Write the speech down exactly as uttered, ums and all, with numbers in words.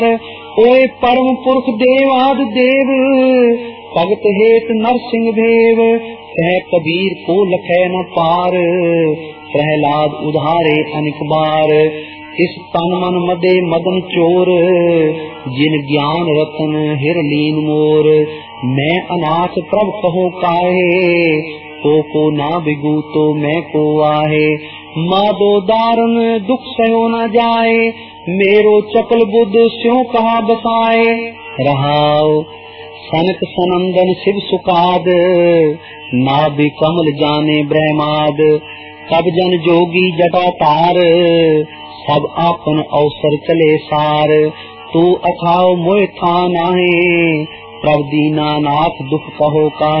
ओए परम पुरख देव आदि देव, भगत हेत नरसिंह भेव। कह कबीर को लखै न पार, प्रहलाद उधारे अनेक बार। इस तन मन मदे मदन चोर, जिन ज्ञान रतन हिर लीन मोर। मैं अनाथ प्रभ कहो काहे, तो को ना बिगू तो मैं को आहे। मादो दारुन दुख सहो न जाए, मेरो चपल बुद्ध स्यों कहा बसाए। रहाओ सनक सनंदन शिव सुकाद, नाभि कमल जाने ब्रह्माद। तब जन जोगी जटा तार, सब आपन अवसर चले सार। तू अथाओ मोह था नाहे, प्रभ दीना नाथ दुख कहो का।